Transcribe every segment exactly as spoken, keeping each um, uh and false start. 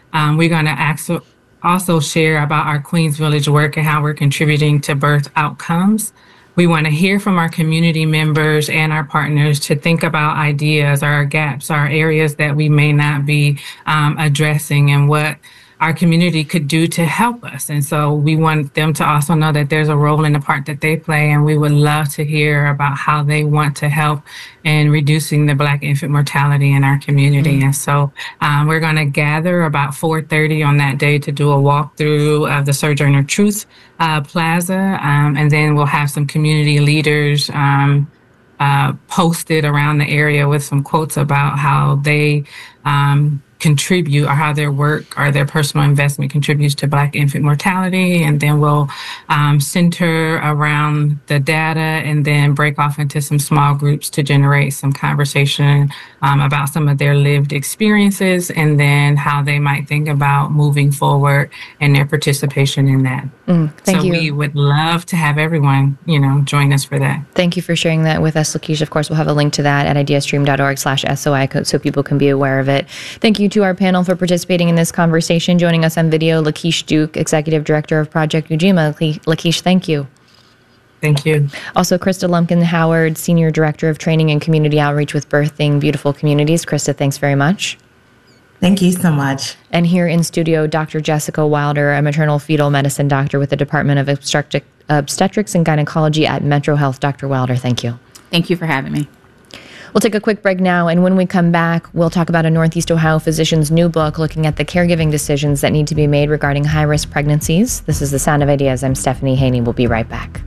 Um, we're going to also share about our Queens Village work and how we're contributing to birth outcomes. We want to hear from our community members and our partners to think about ideas, our gaps, our areas that we may not be um, addressing, and what our community could do to help us. And so we want them to also know that there's a role in the part that they play, and we would love to hear about how they want to help in reducing the Black infant mortality in our community. Mm-hmm. And so um, we're going to gather about four thirty on that day to do a walkthrough of the Sojourner Truth uh, Plaza, um, and then we'll have some community leaders um, uh, posted around the area with some quotes about how they um, contribute, or how their work or their personal investment contributes to Black infant mortality. And then we'll um, center around the data and then break off into some small groups to generate some conversation um, about some of their lived experiences, and then how they might think about moving forward and their participation in that. Mm, thank so you. We would love to have everyone, you know, join us for that. Thank you for sharing that with us, Lakeisha. Of course, we'll have a link to that at ideastream.org slash SOI so people can be aware of it. Thank you to our panel for participating in this conversation. Joining us on video, Lakeisha Duke, Executive Director of Project Ujima. Lakeisha, thank you. Thank you. Also, Krista Lumpkin-Howard, Senior Director of Training and Community Outreach with Birthing Beautiful Communities. Krista, thanks very much. Thank you so much. And here in studio, Doctor Jessica Wilder, a maternal fetal medicine doctor with the Department of Obstetric, Obstetrics and Gynecology at Metro Health. Doctor Wilder, thank you. Thank you for having me. We'll take a quick break now, and when we come back, we'll talk about a Northeast Ohio physician's new book looking at the caregiving decisions that need to be made regarding high-risk pregnancies. This is The Sound of Ideas. I'm Stephanie Haney. We'll be right back.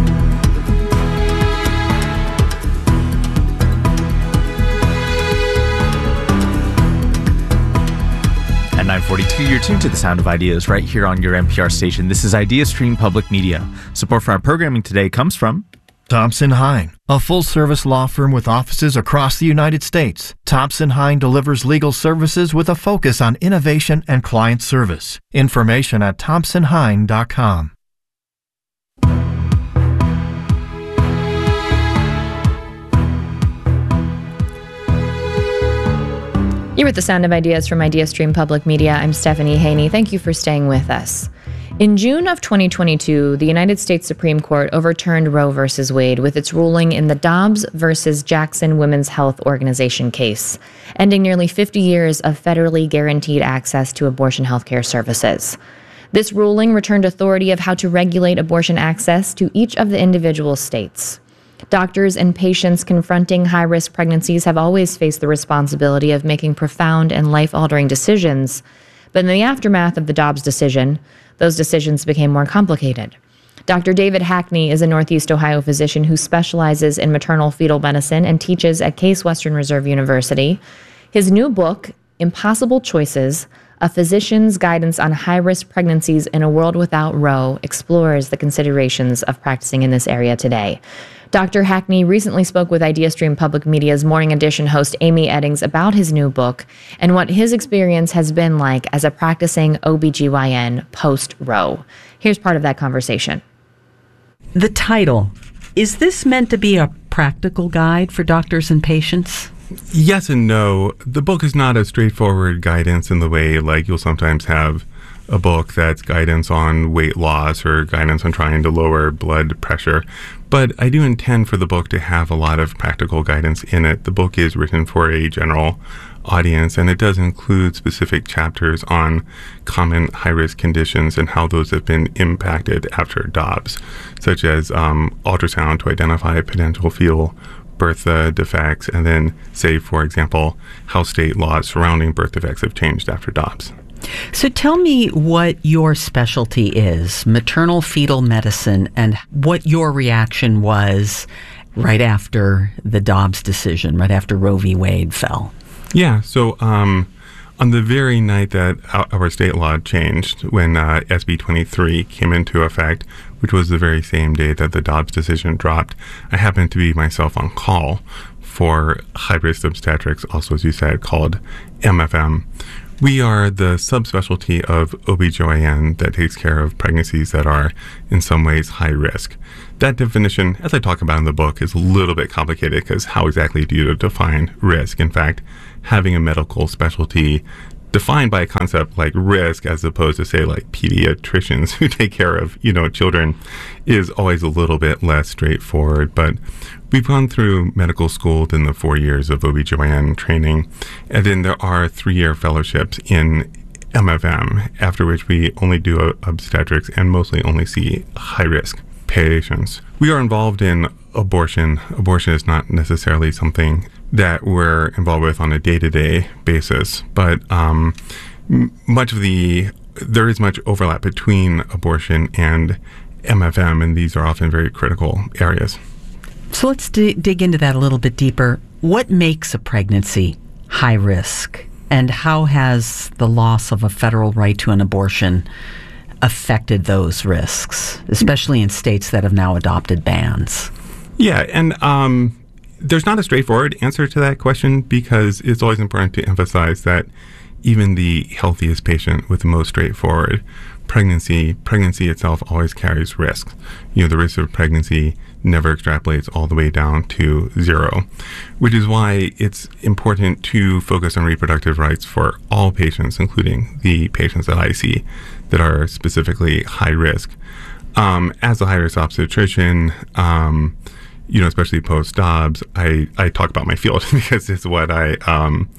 At nine forty-two, you're tuned to The Sound of Ideas right here on your N P R station. This is IdeaStream Public Media. Support for our programming today comes from Thompson Hine, a full-service law firm with offices across the United States. Thompson Hine delivers legal services with a focus on innovation and client service. Information at thompson hine dot com. You're with The Sound of Ideas from IdeaStream Public Media. I'm Stephanie Haney. Thank you for staying with us. In June of twenty twenty-two, the United States Supreme Court overturned Roe v. Wade with its ruling in the Dobbs versus Jackson Women's Health Organization case, ending nearly fifty years of federally guaranteed access to abortion health care services. This ruling returned authority of how to regulate abortion access to each of the individual states. Doctors and patients confronting high-risk pregnancies have always faced the responsibility of making profound and life-altering decisions, but in the aftermath of the Dobbs decision, those decisions became more complicated. Doctor David Hackney is a Northeast Ohio physician who specializes in maternal fetal medicine and teaches at Case Western Reserve University. His new book, Impossible Choices, A Physician's Guidance on High-Risk Pregnancies in a World Without Roe, explores the considerations of practicing in this area today. Doctor Hackney recently spoke with IdeaStream Public Media's Morning Edition host Amy Eddings about his new book and what his experience has been like as a practicing O B G Y N post-Roe. Here's part of that conversation. The title, is this meant to be a practical guide for doctors and patients? Yes and no. The book is not a straightforward guidance in the way like you'll sometimes have a book that's guidance on weight loss or guidance on trying to lower blood pressure. But I do intend for the book to have a lot of practical guidance in it. The book is written for a general audience, and it does include specific chapters on common high-risk conditions and how those have been impacted after Dobbs, such as um, ultrasound to identify potential fetal birth uh, defects, and then say, for example, how state laws surrounding birth defects have changed after Dobbs. So tell me what your specialty is, maternal fetal medicine, and what your reaction was right after the Dobbs decision, right after Roe v. Wade fell. Yeah, so um, on the very night that our state law changed, when uh, S B twenty-three came into effect, which was the very same day that the Dobbs decision dropped, I happened to be myself on call for high-risk obstetrics, also as you said, called M F M. We are the subspecialty of O B G Y N that takes care of pregnancies that are in some ways high risk. That definition, as I talk about in the book, is a little bit complicated because how exactly do you define risk? In fact, having a medical specialty defined by a concept like risk, as opposed to, say, like pediatricians who take care of, you know, children, is always a little bit less straightforward. But we've gone through medical school within the four years of O B G Y N training, and then there are three-year fellowships in M F M, after which we only do obstetrics and mostly only see high-risk patients. We are involved in abortion. Abortion is not necessarily something that we're involved with on a day-to-day basis, but um, m- much of the there is much overlap between abortion and M F M, and these are often very critical areas. So let's d- dig into that a little bit deeper. What makes a pregnancy high risk, and how has the loss of a federal right to an abortion affected those risks, especially in states that have now adopted bans? Yeah, and um, there's not a straightforward answer to that question, because it's always important to emphasize that even the healthiest patient with the most straightforward pregnancy, pregnancy itself always carries risks. You know, the risk of pregnancy never extrapolates all the way down to zero, which is why it's important to focus on reproductive rights for all patients, including the patients that I see that are specifically high risk. Um, as a high-risk obstetrician, um, you know, especially post-Dobbs, I, I talk about my field because it's what I um,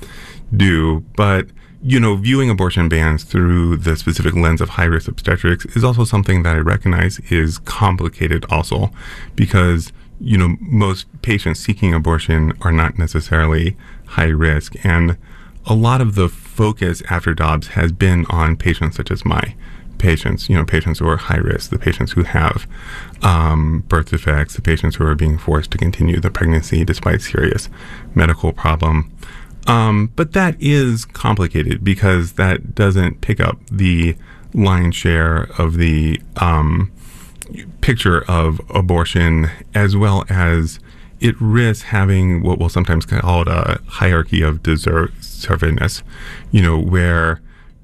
do. But, you know, viewing abortion bans through the specific lens of high-risk obstetrics is also something that I recognize is complicated also, because, you know, most patients seeking abortion are not necessarily high risk. And a lot of the focus after Dobbs has been on patients such as my patients, you know, patients who are high risk, the patients who have um, birth defects, the patients who are being forced to continue the pregnancy despite serious medical problem. Um, but that is complicated because that doesn't pick up the lion's share of the um, picture of abortion, as well as it risks having what we'll sometimes call a hierarchy of deservedness, you know, where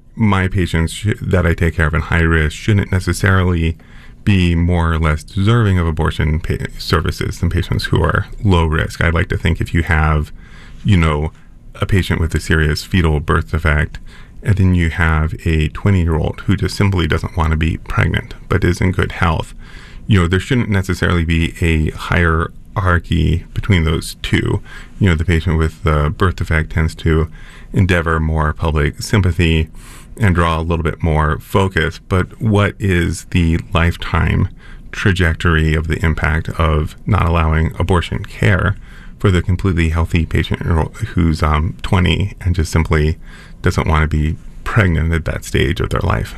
my patients sh- that I take care of in high risk shouldn't necessarily be more or less deserving of abortion pa- services than patients who are low risk. I'd like to think if you have, you know, a patient with a serious fetal birth defect, and then you have a twenty-year-old who just simply doesn't want to be pregnant but is in good health, you know, there shouldn't necessarily be a hierarchy between those two. You know, the patient with the birth defect tends to endeavor more public sympathy and draw a little bit more focus, but what is the lifetime trajectory of the impact of not allowing abortion care for the completely healthy patient who's um, twenty and just simply doesn't want to be pregnant at that stage of their life?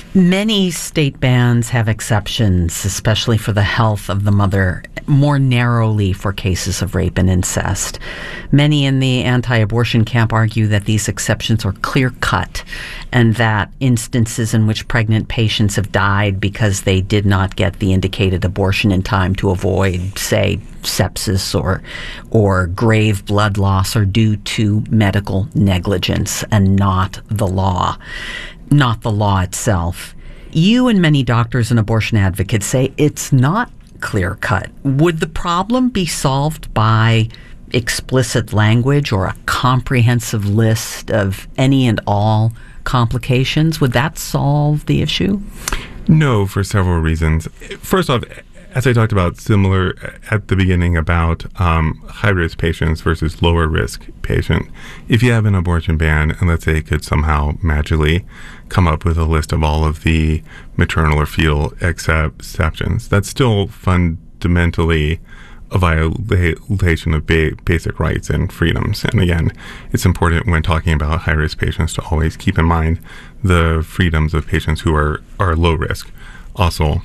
Many state bans have exceptions, especially for the health of the mother, more narrowly for cases of rape and incest. Many in the anti-abortion camp argue that these exceptions are clear-cut, and that instances in which pregnant patients have died because they did not get the indicated abortion in time to avoid, say, sepsis or or grave blood loss are due to medical negligence and not the law. Not the law itself. You and many doctors and abortion advocates say it's not clear-cut. Would the problem be solved by explicit language or a comprehensive list of any and all complications? Would that solve the issue? No, for several reasons. First off, as I talked about similar at the beginning about um, high-risk patients versus lower-risk patient, if you have an abortion ban, and let's say it could somehow magically come up with a list of all of the maternal or fetal exceptions, that's still fundamentally a violation of ba- basic rights and freedoms. And again, it's important when talking about high-risk patients to always keep in mind the freedoms of patients who are, are low risk also.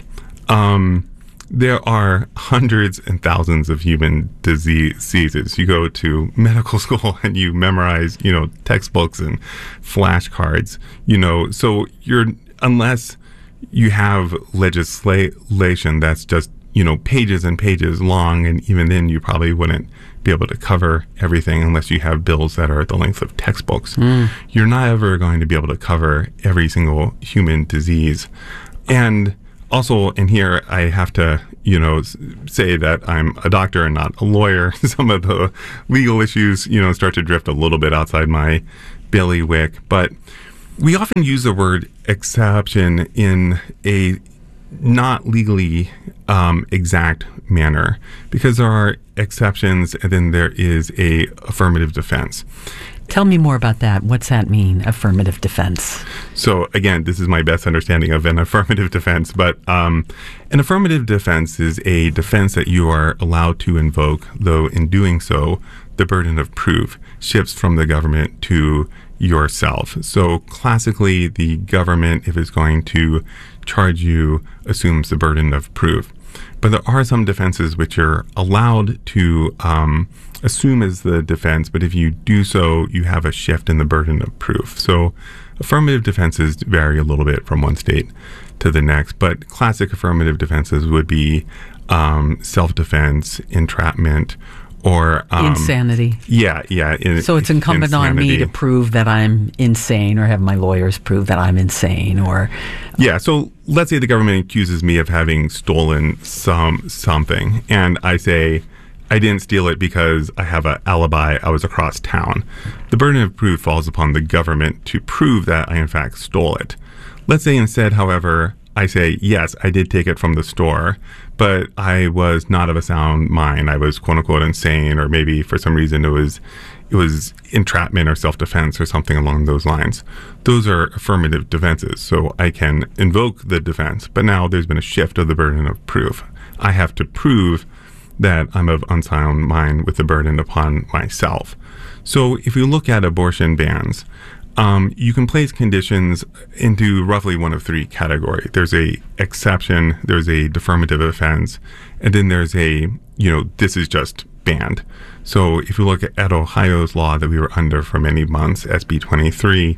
Um, There are hundreds and thousands of human diseases. You go to medical school and you memorize, you know, textbooks and flashcards, you know, so you're, unless you have legislation that's just, you know, pages and pages long, and even then you probably wouldn't be able to cover everything unless you have bills that are the length of textbooks. Mm. You're not ever going to be able to cover every single human disease. And also, in here, I have to, you know, say that I'm a doctor and not a lawyer. Some of the legal issues, you know, start to drift a little bit outside my bailiwick. But We often use the word exception in a not legally um, exact manner because there are exceptions and then there is a affirmative defense. Tell me more about that. What's that mean, affirmative defense? So again, this is my best understanding of an affirmative defense, but um, an affirmative defense is a defense that you are allowed to invoke, though in doing so, the burden of proof shifts from the government to yourself. So classically, the government, if it's going to charge you, assumes the burden of proof. But there are some defenses which you're allowed to um, assume as the defense, but if you do so, you have a shift in the burden of proof. So affirmative defenses vary a little bit from one state to the next, but classic affirmative defenses would be um, self-defense, entrapment, or um, insanity. Yeah, yeah. In, so it's incumbent insanity. on me to prove that I'm insane, or have my lawyers prove that I'm insane, or yeah. So let's say the government accuses me of having stolen some something, and I say I didn't steal it because I have an alibi. I was across town. The burden of proof falls upon the government to prove that I in fact stole it. Let's say instead, however, I say, yes, I did take it from the store, but I was not of a sound mind. I was quote unquote insane, or maybe for some reason it was it was entrapment or self-defense or something along those lines. Those are affirmative defenses. So I can invoke the defense, but now there's been a shift of the burden of proof. I have to prove that I'm of unsound mind with the burden upon myself. So if you look at abortion bans, Um, you can place conditions into roughly one of three categories. There's a exception, there's a affirmative offense, and then there's a, you know, this is just banned. So if you look at, at Ohio's law that we were under for many months, S B twenty-three,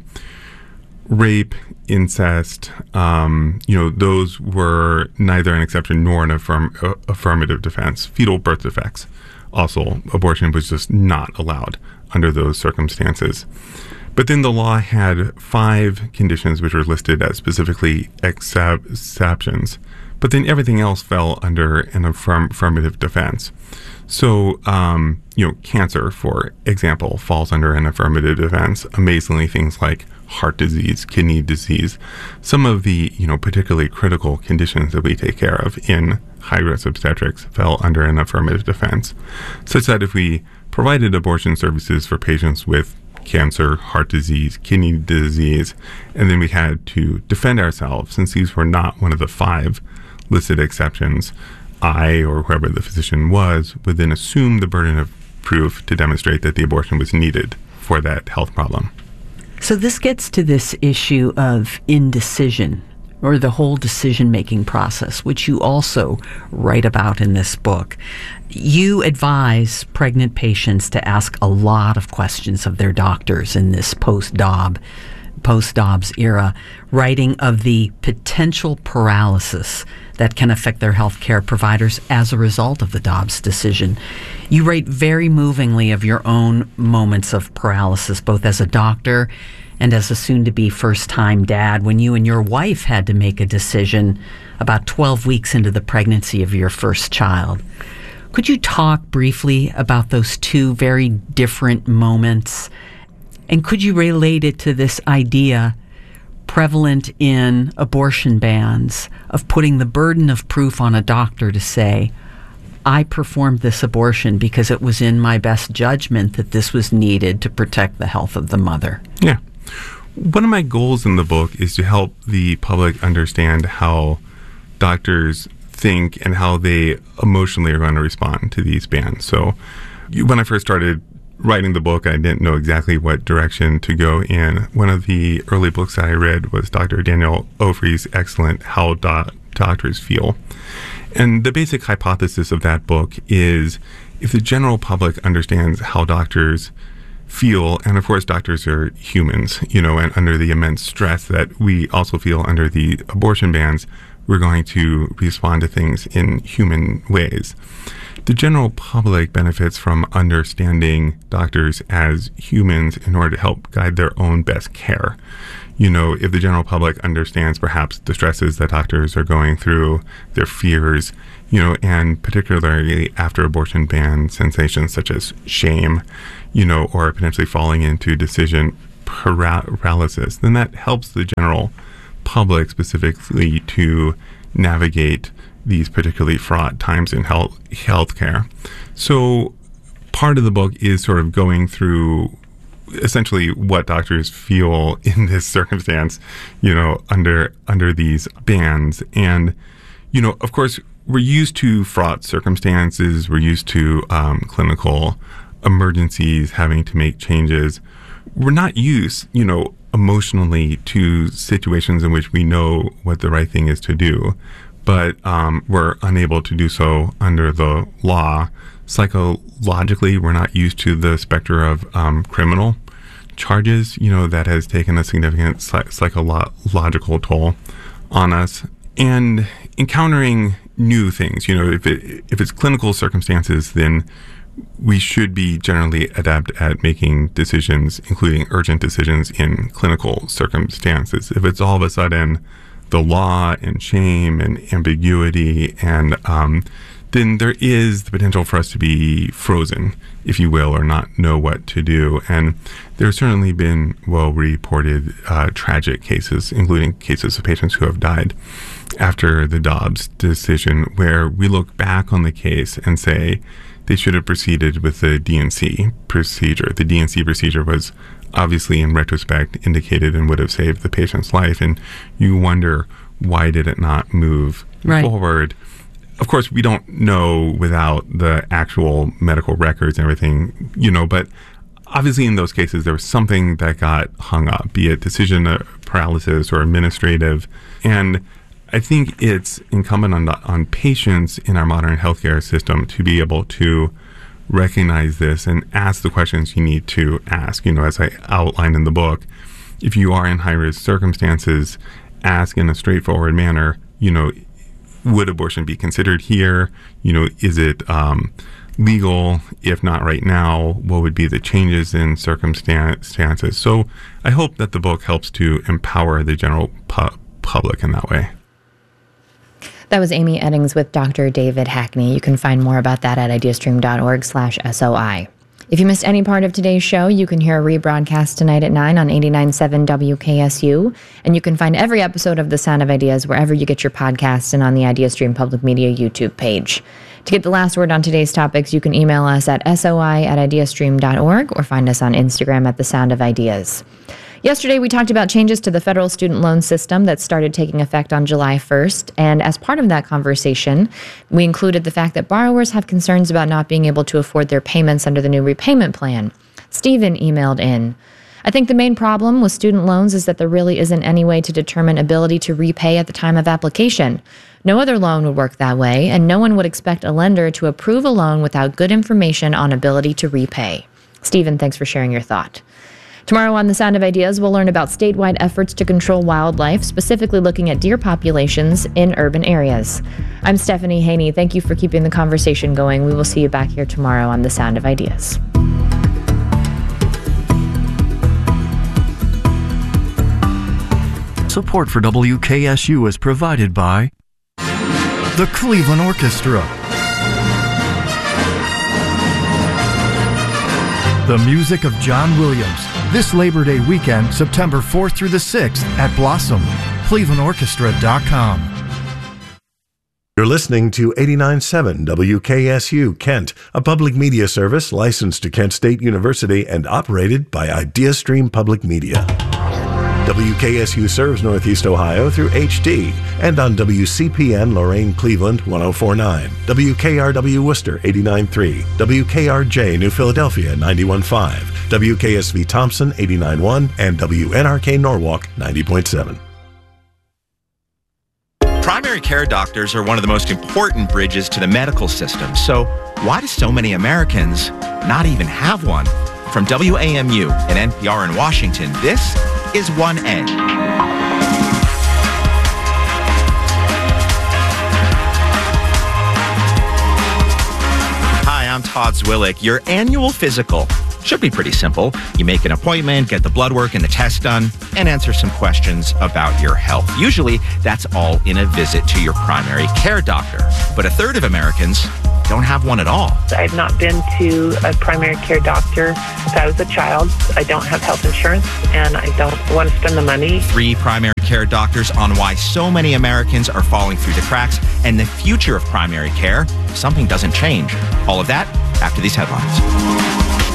rape, incest, um, you know, those were neither an exception nor an affirm, uh, affirmative defense. Fetal birth defects, also, abortion was just not allowed under those circumstances. But then the law had five conditions which were listed as specifically excep- exceptions. But then everything else fell under an affirm- affirmative defense. So, um, you know, cancer, for example, falls under an affirmative defense. Amazingly, things like heart disease, kidney disease, some of the, you know, particularly critical conditions that we take care of in high-risk obstetrics fell under an affirmative defense, such that if we provided abortion services for patients with cancer, heart disease, kidney disease, and then we had to defend ourselves, since these were not one of the five listed exceptions, I, or whoever the physician was, would then assume the burden of proof to demonstrate that the abortion was needed for that health problem. So this gets to this issue of indecision, or the whole decision-making process, which you also write about in this book. You advise pregnant patients to ask a lot of questions of their doctors in this post-Dobbs, post-Dobbs era, writing of the potential paralysis that can affect their health care providers as a result of the Dobbs decision. You write very movingly of your own moments of paralysis, both as a doctor and as a soon-to-be first-time dad, when you and your wife had to make a decision about twelve weeks into the pregnancy of your first child. Could you talk briefly about those two very different moments? And could you relate it to this idea prevalent in abortion bans of putting the burden of proof on a doctor to say, I performed this abortion because it was in my best judgment that this was needed to protect the health of the mother? Yeah. One of my goals in the book is to help the public understand how doctors think and how they emotionally are going to respond to these bans. So when I first started writing the book, I didn't know exactly what direction to go in. One of the early books that I read was Doctor Daniel Ofri's excellent How Do- Doctors Feel. And the basic hypothesis of that book is if the general public understands how doctors feel, and of course doctors are humans, you know, and under the immense stress that we also feel under the abortion bans, we're going to respond to things in human ways. The general public benefits from understanding doctors as humans in order to help guide their own best care. You know, if the general public understands perhaps the stresses that doctors are going through, their fears, you know, and particularly after abortion ban sensations such as shame, you know, or potentially falling into decision paralysis, then that helps the general public specifically to navigate these particularly fraught times in health healthcare. So part of the book is sort of going through essentially what doctors feel in this circumstance, you know, under under these bans. And, you know, of course, we're used to fraught circumstances. We're used to um, clinical emergencies, having to make changes. We're not used, you know, emotionally to situations in which we know what the right thing is to do, but um, we're unable to do so under the law. Psychologically, we're not used to the specter of um, criminal charges, you know, that has taken a significant psych- psychological toll on us. And encountering new things, you know, if it, if it's clinical circumstances, then we should be generally adept at making decisions, including urgent decisions in clinical circumstances. If it's all of a sudden the law and shame and ambiguity, and um, then there is the potential for us to be frozen, if you will, or not know what to do. And there have certainly been well-reported uh, tragic cases, including cases of patients who have died after the Dobbs decision, where we look back on the case and say, they should have proceeded with the D N C procedure. The D N C procedure was obviously, in retrospect, indicated and would have saved the patient's life. And you wonder, why did it not move right forward? Of course, we don't know without the actual medical records and everything, you know, but obviously in those cases, there was something that got hung up, be it decision paralysis or administrative. And I think it's incumbent on on patients in our modern healthcare system to be able to recognize this and ask the questions you need to ask. You know, as I outlined in the book, if you are in high-risk circumstances, ask in a straightforward manner, you know, would abortion be considered here? You know, is it um, legal? If not right now, what would be the changes in circumstances? So I hope that the book helps to empower the general pu- public in that way. That was Amy Eddings with Doctor David Hackney. You can find more about that at ideastream.org slash SOI. If you missed any part of today's show, you can hear a rebroadcast tonight at nine on eighty-nine point seven W K S U. And you can find every episode of The Sound of Ideas wherever you get your podcasts and on the IdeaStream Public Media YouTube page. To get the last word on today's topics, you can email us at soi at ideastream dot org or find us on Instagram at The Sound of Ideas. Yesterday, we talked about changes to the federal student loan system that started taking effect on July first. And as part of that conversation, we included the fact that borrowers have concerns about not being able to afford their payments under the new repayment plan. Stephen emailed in, I think the main problem with student loans is that there really isn't any way to determine ability to repay at the time of application. No other loan would work that way, and no one would expect a lender to approve a loan without good information on ability to repay. Stephen, thanks for sharing your thought. Tomorrow on The Sound of Ideas, we'll learn about statewide efforts to control wildlife, specifically looking at deer populations in urban areas. I'm Stephanie Haney. Thank you for keeping the conversation going. We will see you back here tomorrow on The Sound of Ideas. Support for W K S U is provided by the Cleveland Orchestra, the music of John Williams. This Labor Day weekend, September fourth through the sixth at Blossom, cleveland orchestra dot com. You're listening to eighty-nine point seven W K S U Kent, a public media service licensed to Kent State University and operated by IdeaStream Public Media. W K S U serves Northeast Ohio through H D and on W C P N Lorain Cleveland one oh four point nine, W K R W Worcester eighty-nine point three, W K R J New Philadelphia ninety-one point five, W K S V Thompson eighty-nine point one, and W N R K Norwalk ninety point seven. Primary care doctors are one of the most important bridges to the medical system. So why do so many Americans not even have one? From W A M U and N P R in Washington, this is one A. Hi, I'm Todd Zwillick. Your annual physical should be pretty simple. You make an appointment, get the blood work and the test done, and answer some questions about your health. Usually, that's all in a visit to your primary care doctor. But a third of Americans don't have one at all. I've not been to a primary care doctor since I was a child. I don't have health insurance, and I don't want to spend the money. Three primary care doctors on why so many Americans are falling through the cracks and the future of primary care if something doesn't change. All of that after these headlines.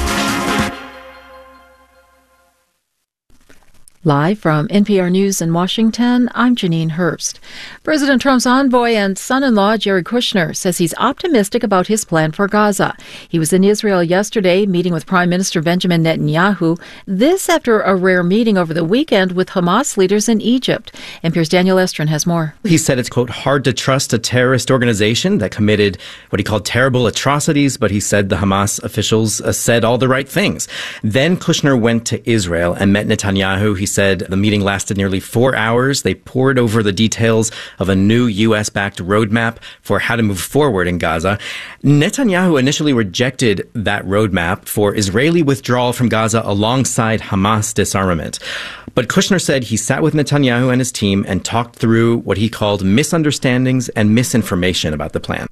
Live from N P R News in Washington, I'm Janine Herbst. President Trump's envoy and son-in-law Jared Kushner says he's optimistic about his plan for Gaza. He was in Israel yesterday meeting with Prime Minister Benjamin Netanyahu. This after a rare meeting over the weekend with Hamas leaders in Egypt. N P R's Daniel Estrin has more. He said it's, quote, hard to trust a terrorist organization that committed what he called terrible atrocities, but he said the Hamas officials uh, said all the right things. Then Kushner went to Israel and met Netanyahu. He said the meeting lasted nearly four hours. They pored over the details of a new U S-backed roadmap for how to move forward in Gaza. Netanyahu initially rejected that roadmap for Israeli withdrawal from Gaza alongside Hamas disarmament. But Kushner said he sat with Netanyahu and his team and talked through what he called misunderstandings and misinformation about the plan.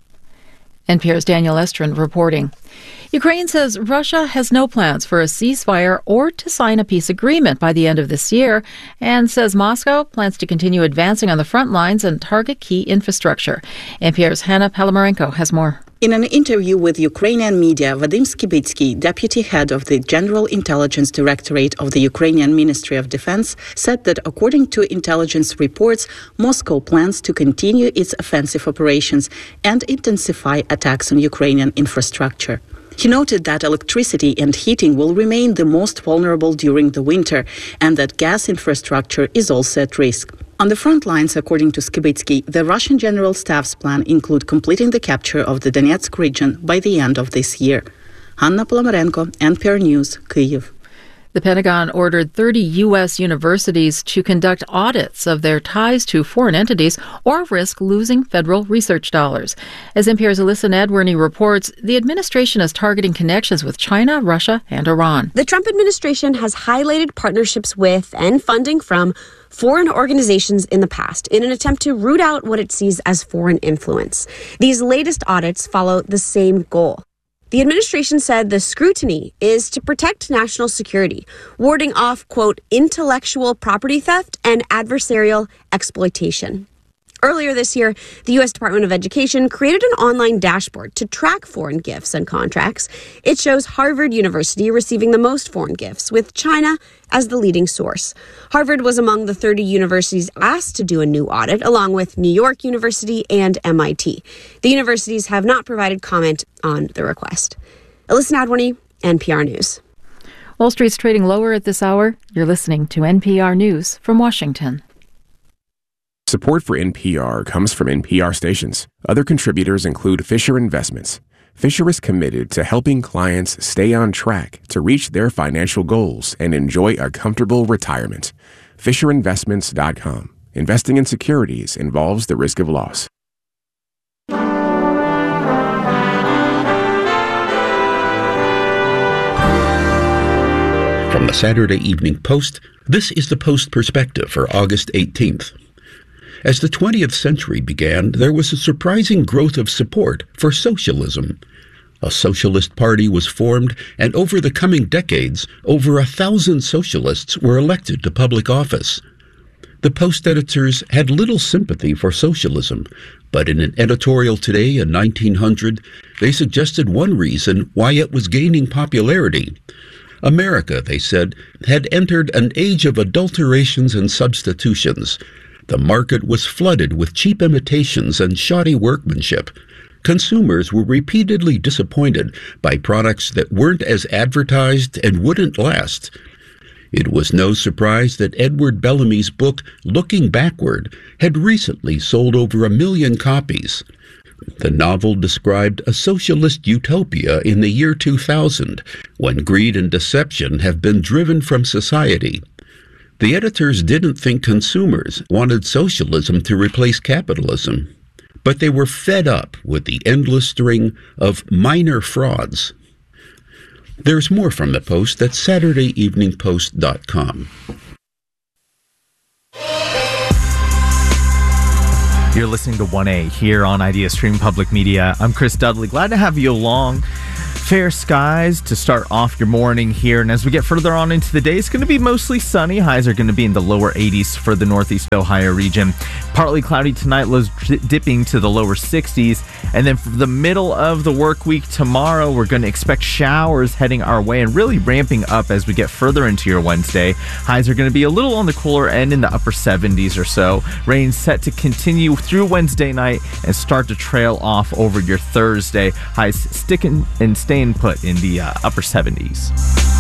N P R's Daniel Estrin reporting. Ukraine says Russia has no plans for a ceasefire or to sign a peace agreement by the end of this year, and says Moscow plans to continue advancing on the front lines and target key infrastructure. N P R's Hanna Palamarenko has more. In an interview with Ukrainian media, Vadim Skibitsky, deputy head of the General Intelligence Directorate of the Ukrainian Ministry of Defense, said that according to intelligence reports, Moscow plans to continue its offensive operations and intensify attacks on Ukrainian infrastructure. He noted that electricity and heating will remain the most vulnerable during the winter and that gas infrastructure is also at risk. On the front lines, according to Skibitsky, the Russian General Staff's plan include completing the capture of the Donetsk region by the end of this year. Hanna Palamarenko, N P R News, Kyiv. The Pentagon ordered thirty U S universities to conduct audits of their ties to foreign entities or risk losing federal research dollars. As N P R's Alyssa Nadworny reports, the administration is targeting connections with China, Russia, and Iran. The Trump administration has highlighted partnerships with and funding from foreign organizations in the past in an attempt to root out what it sees as foreign influence. These latest audits follow the same goal. The administration said the scrutiny is to protect national security, warding off, quote, intellectual property theft and adversarial exploitation. Earlier this year, the U S Department of Education created an online dashboard to track foreign gifts and contracts. It shows Harvard University receiving the most foreign gifts, with China as the leading source. Harvard was among the thirty universities asked to do a new audit, along with New York University and M I T. The universities have not provided comment on the request. Alyssa Nadworny, N P R News. Wall Street's trading lower at this hour. You're listening to N P R News from Washington. Support for N P R comes from N P R stations. Other contributors include Fisher Investments. Fisher is committed to helping clients stay on track to reach their financial goals and enjoy a comfortable retirement. Fisher Investments dot com. Investing in securities involves the risk of loss. From the Saturday Evening Post, this is the Post Perspective for August eighteenth. As the twentieth century began, there was a surprising growth of support for socialism. A socialist party was formed, and over the coming decades, over a thousand socialists were elected to public office. The Post editors had little sympathy for socialism, but in an editorial today in nineteen hundred, they suggested one reason why it was gaining popularity. America, they said, had entered an age of adulterations and substitutions. The market was flooded with cheap imitations and shoddy workmanship. Consumers were repeatedly disappointed by products that weren't as advertised and wouldn't last. It was no surprise that Edward Bellamy's book, Looking Backward, had recently sold over a million copies. The novel described a socialist utopia in the year two thousand, when greed and deception have been driven from society. The editors didn't think consumers wanted socialism to replace capitalism, but they were fed up with the endless string of minor frauds. There's more from the Post at Saturday Evening Post dot com. You're listening to one A here on IdeaStream Public Media. I'm Chris Dudley. Glad to have you along. Fair skies to start off your morning here. And as we get further on into the day, it's going to be mostly sunny. Highs are going to be in the lower eighties for the Northeast Ohio region. Partly cloudy tonight, lows dipping to the lower sixties. And then for the middle of the work week tomorrow, we're going to expect showers heading our way and really ramping up as we get further into your Wednesday. Highs are going to be a little on the cooler end in the upper seventies or so. Rain set to continue through Wednesday night and start to trail off over your Thursday. Highs sticking and staying put in the uh, upper seventies.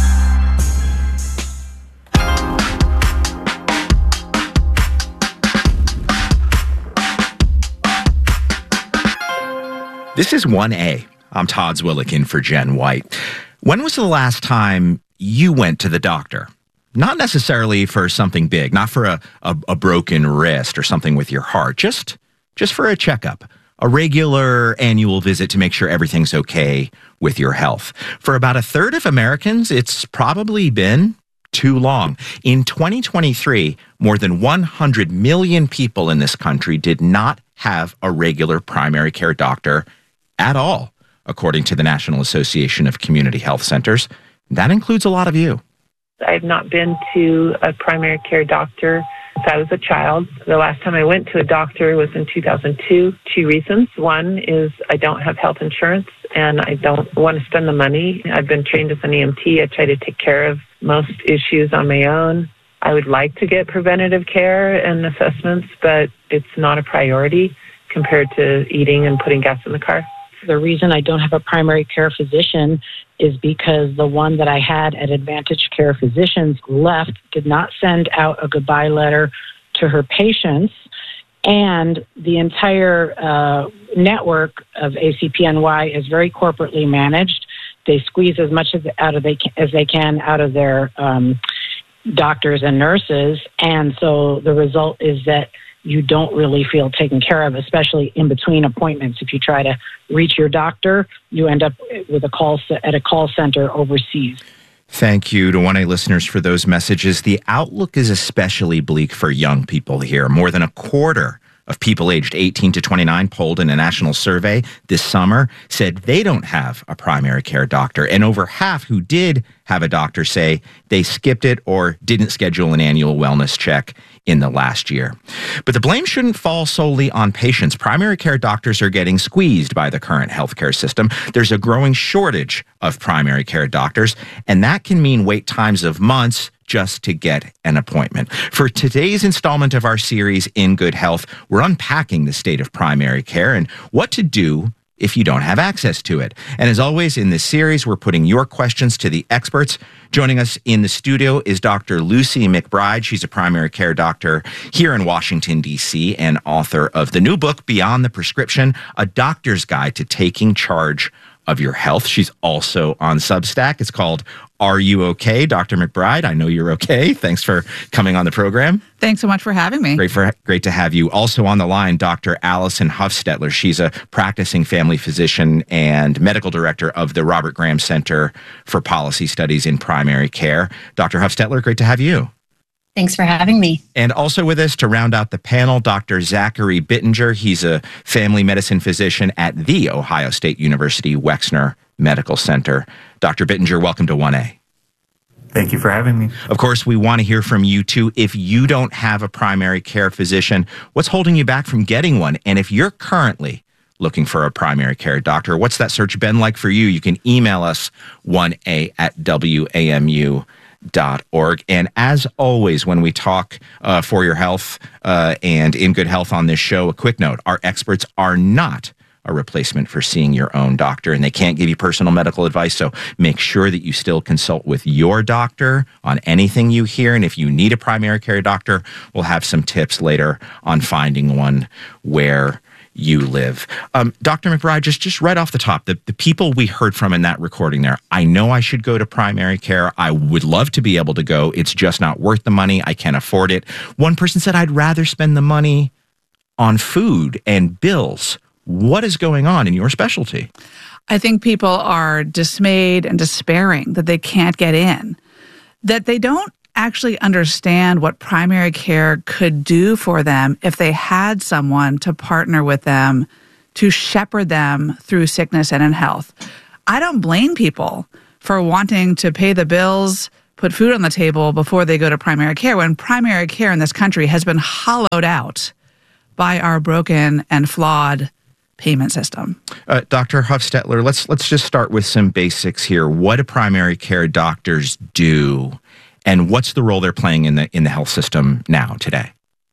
This is one A. I'm Todd Zwillich in for Jen White. When was the last time you went to the doctor? Not necessarily for something big, not for a, a, a broken wrist or something with your heart, just, just for a checkup. A regular annual visit to make sure everything's okay with your health. For about a third of Americans, it's probably been too long. In twenty twenty-three, more than one hundred million people in this country did not have a regular primary care doctor at all, according to the National Association of Community Health Centers. That includes a lot of you. I've not been to a primary care doctor since I was a child. The last time I went to a doctor was in two thousand two. Two reasons. One is I don't have health insurance and I don't want to spend the money. I've been trained as an E M T. I try to take care of most issues on my own. I would like to get preventative care and assessments, but it's not a priority compared to eating and putting gas in the car. The reason I don't have a primary care physician is because the one that I had at Advantage Care Physicians left, did not send out a goodbye letter to her patients, and the entire uh, network of A C P N Y is very corporately managed. They squeeze as much as out of they can, as they can out of their um, doctors and nurses, and so the result is that you don't really feel taken care of, especially in between appointments. If you try to reach your doctor, you end up with a call at a call center overseas. Thank you to one A listeners for those messages. The outlook is especially bleak for young people here. More than a quarter of people aged eighteen to twenty-nine polled in a national survey this summer said they don't have a primary care doctor. And over half who did have a doctor say they skipped it or didn't schedule an annual wellness check in the last year. But the blame shouldn't fall solely on patients. Primary care doctors are getting squeezed by the current healthcare system. There's a growing shortage of primary care doctors, and that can mean wait times of months just to get an appointment. For today's installment of our series, In Good Health, we're unpacking the state of primary care and what to do if you don't have access to it. And as always, in this series, we're putting your questions to the experts. Joining us in the studio is Doctor Lucy McBride. She's a primary care doctor here in Washington, D C, and author of the new book, Beyond the Prescription, A Doctor's Guide to Taking Charge of Your Health. She's also on Substack. It's called Are You Okay, Doctor McBride? I know you're okay. Thanks for coming on the program. Thanks so much for having me. Great for great to have you. Also on the line, Doctor Allison Huffstetler. She's a practicing family physician and medical director of the Robert Graham Center for Policy Studies in Primary Care. Doctor Huffstetler, great to have you. Thanks for having me. And also with us to round out the panel, Doctor Zachary Bittinger. He's a family medicine physician at The Ohio State University Wexner Medical Center. Doctor Bittinger, welcome to one A. Thank you for having me. Of course, we want to hear from you too. If you don't have a primary care physician, what's holding you back from getting one? And if you're currently looking for a primary care doctor, what's that search been like for you? You can email us one A at W A M U dot org. And as always, when we talk uh, for your health uh, and In Good Health on this show, a quick note, our experts are not a replacement for seeing your own doctor, and they can't give you personal medical advice. So make sure that you still consult with your doctor on anything you hear. And if you need a primary care doctor, we'll have some tips later on finding one where you live. Um, Doctor McBride, just, just right off the top, the, the people we heard from in that recording there, I know I should go to primary care. I would love to be able to go. It's just not worth the money. I can't afford it. One person said, I'd rather spend the money on food and bills. What is going on in your specialty? I think people are dismayed and despairing that they can't get in, that they don't actually understand what primary care could do for them if they had someone to partner with them to shepherd them through sickness and in health. I don't blame people for wanting to pay the bills, put food on the table before they go to primary care, when primary care in this country has been hollowed out by our broken and flawed payment system. Uh, Doctor Huffstetler, let's let's just start with some basics here. What do primary care doctors do, and what's the role they're playing in the in the health system now today?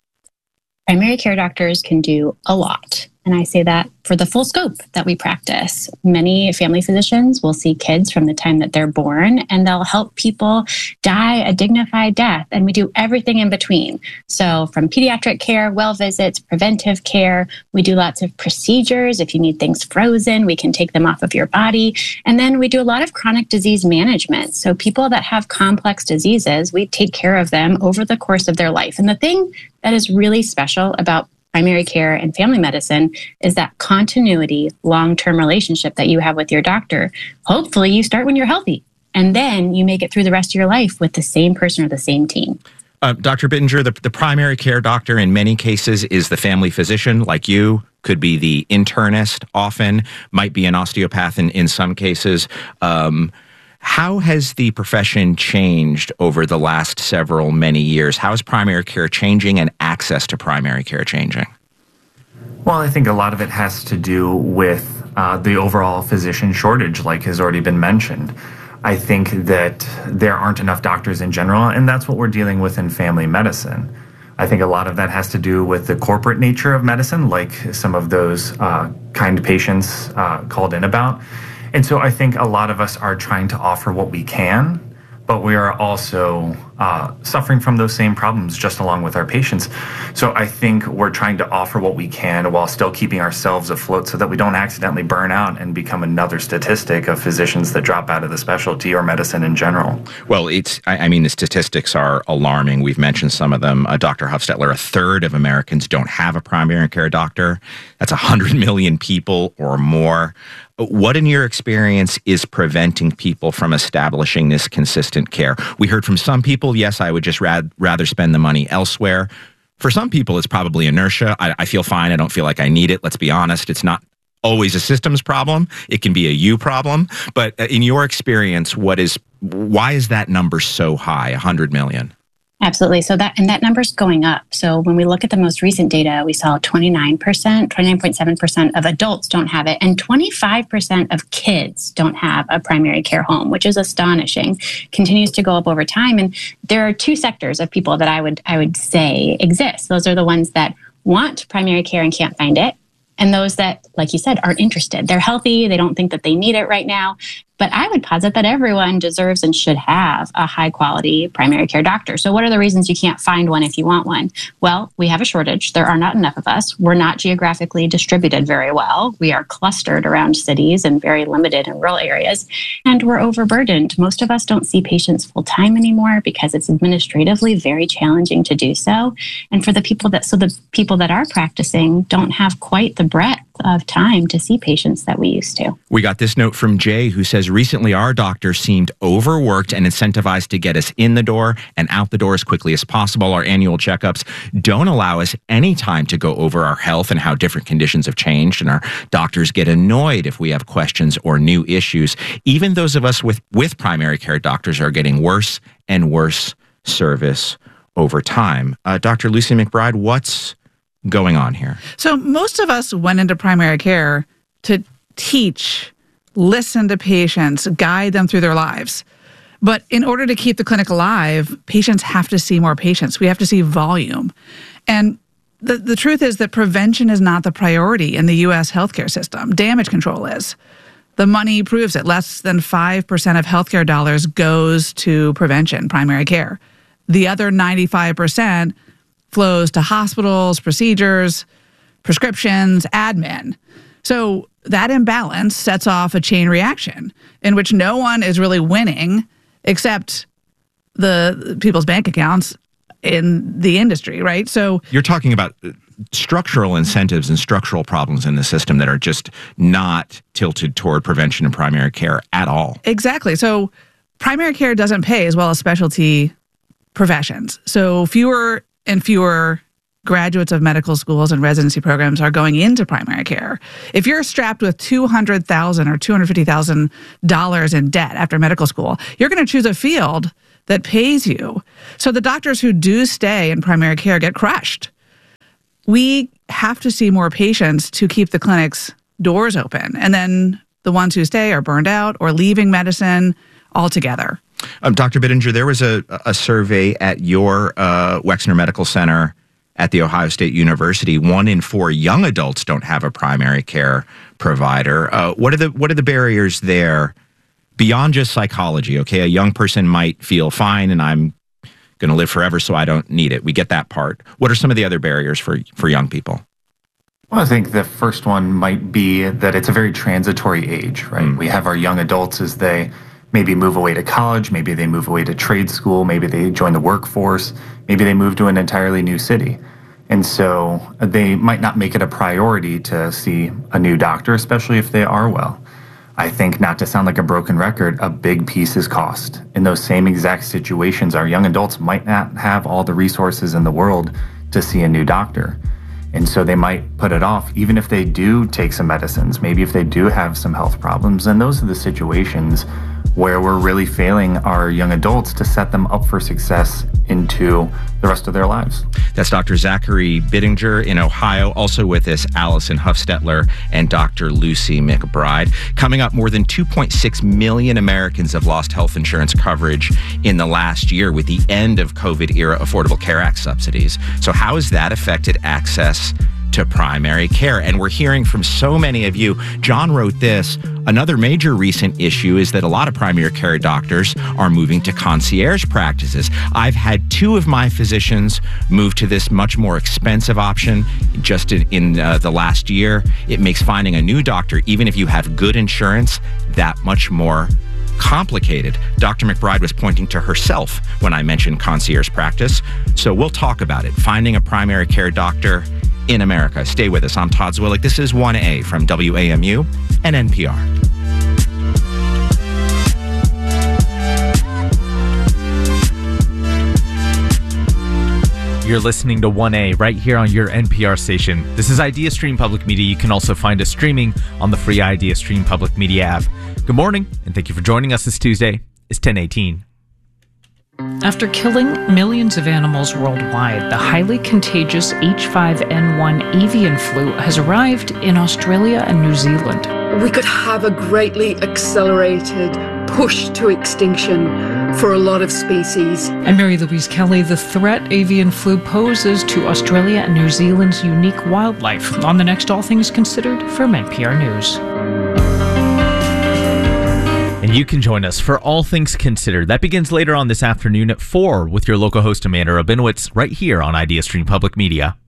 Primary care doctors can do a lot. And I say that for the full scope that we practice. Many family physicians will see kids from the time that they're born, and they'll help people die a dignified death. And we do everything in between. So from pediatric care, well visits, preventive care, we do lots of procedures. If you need things frozen, we can take them off of your body. And then we do a lot of chronic disease management. So people that have complex diseases, we take care of them over the course of their life. And the thing that is really special about primary care and family medicine is that continuity, long-term relationship that you have with your doctor. Hopefully you start when you're healthy, and then you make it through the rest of your life with the same person or the same team. Uh, Doctor Bittinger, the, the primary care doctor in many cases is the family physician like you, could be the internist often, might be an osteopath in, in some cases. Um, How has the profession changed over the last several many years? How is primary care changing and access to primary care changing? Well, I think a lot of it has to do with uh, the overall physician shortage, like has already been mentioned. I think that there aren't enough doctors in general, and that's what we're dealing with in family medicine. I think a lot of that has to do with the corporate nature of medicine, like some of those uh, kind patients uh, called in about. And so I think a lot of us are trying to offer what we can, but we are also uh, suffering from those same problems just along with our patients. So I think we're trying to offer what we can while still keeping ourselves afloat so that we don't accidentally burn out and become another statistic of physicians that drop out of the specialty or medicine in general. Well, it's, I, I mean, the statistics are alarming. We've mentioned some of them. Uh, Doctor Huffstetler, a third of Americans don't have a primary care doctor. That's one hundred million people or more. What, in your experience, is preventing people from establishing this consistent care? We heard from some people, yes, I would just rad- rather spend the money elsewhere. For some people, it's probably inertia. I, I feel fine. I don't feel like I need it. Let's be honest. It's not always a systems problem. It can be a you problem. But in your experience, what is why is that number so high, one hundred million? Absolutely. So that, and that number's going up. So when we look at the most recent data, we saw twenty-nine percent, twenty-nine point seven percent of adults don't have it, and twenty-five percent of kids don't have a primary care home, which is astonishing. Continues to go up over time. And there are two sectors of people that I would, I would say exist. Those are the ones that want primary care and can't find it, and those that, like you said, aren't interested. They're healthy. They don't think that they need it right now. But I would posit that everyone deserves and should have a high quality primary care doctor. So what are the reasons you can't find one if you want one? Well, we have a shortage. There are not enough of us. We're not geographically distributed very well. We are clustered around cities and very limited in rural areas. And we're overburdened. Most of us don't see patients full time anymore because it's administratively very challenging to do so. And for the people that, so the people that are practicing don't have quite the breadth of time to see patients that we used to. We got this note from Jay who says, recently our doctor seemed overworked and incentivized to get us in the door and out the door as quickly as possible. Our annual checkups don't allow us any time to go over our health and how different conditions have changed. And our doctors get annoyed if we have questions or new issues. Even those of us with, with primary care doctors are getting worse and worse service over time. Uh, Doctor Lucy McBride, what's going on here? So most of us went into primary care to teach, listen to patients, guide them through their lives. But in order to keep the clinic alive, patients have to see more patients. We have to see volume. And the, the truth is that prevention is not the priority in the U S healthcare system. Damage control is. The money proves it. Less than five percent of healthcare dollars goes to prevention, primary care. The other ninety-five percent flows to hospitals, procedures, prescriptions, admin. So that imbalance sets off a chain reaction in which no one is really winning except the people's bank accounts in the industry, right? So you're talking about structural incentives and structural problems in the system that are just not tilted toward prevention and primary care at all. Exactly. So primary care doesn't pay as well as specialty professions. So fewer and fewer graduates of medical schools and residency programs are going into primary care. If you're strapped with two hundred thousand dollars or two hundred fifty thousand dollars in debt after medical school, you're going to choose a field that pays you. So the doctors who do stay in primary care get crushed. We have to see more patients to keep the clinic's doors open. And then the ones who stay are burned out or leaving medicine altogether. Um, Doctor Bittinger, there was a, a survey at your uh, Wexner Medical Center at The Ohio State University. One in four young adults don't have a primary care provider. Uh, what are the what are the barriers there beyond just psychology? Okay, a young person might feel fine and I'm going to live forever, so I don't need it. We get that part. What are some of the other barriers for, for young people? Well, I think the first one might be that it's a very transitory age, right? Mm. We have our young adults as they maybe move away to college, maybe they move away to trade school, maybe they join the workforce, maybe they move to an entirely new city. And so they might not make it a priority to see a new doctor, especially if they are well. I think, not to sound like a broken record, a big piece is cost. In those same exact situations, our young adults might not have all the resources in the world to see a new doctor. And so they might put it off, even if they do take some medicines, maybe if they do have some health problems. And those are the situations where we're really failing our young adults to set them up for success into the rest of their lives. That's Doctor Zachary Bittinger in Ohio. Also with us, Allison Huffstetler and Doctor Lucy McBride. Coming up, more than two point six million Americans have lost health insurance coverage in the last year with the end of COVID-era Affordable Care Act subsidies. So how has that affected access to primary care? And we're hearing from so many of you. John wrote this. Another major recent issue is that a lot of primary care doctors are moving to concierge practices. I've had two of my physicians move to this much more expensive option just in, in uh, the last year. It makes finding a new doctor, even if you have good insurance, that much more complicated. Doctor McBride was pointing to herself when I mentioned concierge practice. So we'll talk about it. Finding a primary care doctor in America. Stay with us. I'm Todd Zwillig. This is one A from W A M U and N P R. You're listening to one A right here on your N P R station. This is IdeaStream Public Media. You can also find us streaming on the free IdeaStream Public Media app. Good morning, and thank you for joining us this Tuesday. It's ten eighteen. After killing millions of animals worldwide, the highly contagious H five N one avian flu has arrived in Australia and New Zealand. We could have a greatly accelerated push to extinction for a lot of species. I'm Mary Louise Kelly. The threat avian flu poses to Australia and New Zealand's unique wildlife on the next All Things Considered from N P R News. And you can join us for All Things Considered. That begins later on this afternoon at four with your local host Amanda Rabinowitz right here on IdeaStream Public Media.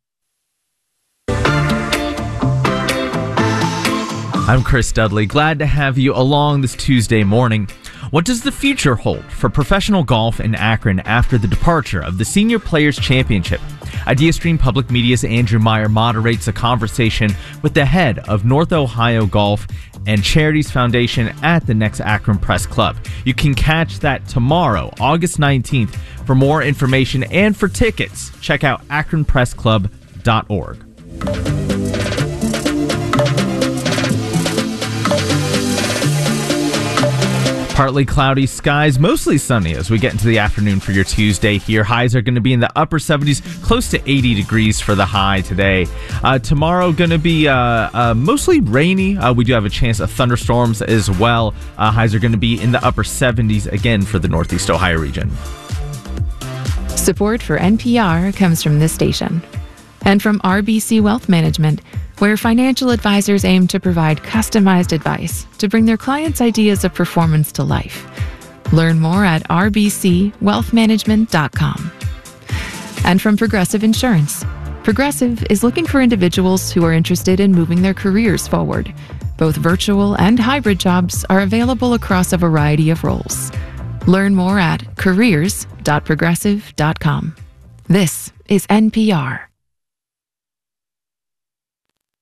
I'm Chris Dudley. Glad to have you along this Tuesday morning. What does the future hold for professional golf in Akron after the departure of the Senior Players Championship? IdeaStream Public Media's Andrew Meyer moderates a conversation with the head of North Ohio Golf and Charities Foundation at the next Akron Press Club. You can catch that tomorrow, August nineteenth. For more information and for tickets, check out akron press club dot org. Partly cloudy skies, mostly sunny as we get into the afternoon for your Tuesday here. Highs are going to be in the upper seventies, close to eighty degrees for the high today. Uh, tomorrow going to be uh, uh, mostly rainy. Uh, we do have a chance of thunderstorms as well. Uh, highs are going to be in the upper seventies again for the Northeast Ohio region. Support for N P R comes from this station and from R B C Wealth Management, where financial advisors aim to provide customized advice to bring their clients' ideas of performance to life. Learn more at r b c wealth management dot com. And from Progressive Insurance. Progressive is looking for individuals who are interested in moving their careers forward. Both virtual and hybrid jobs are available across a variety of roles. Learn more at careers dot progressive dot com. This is N P R.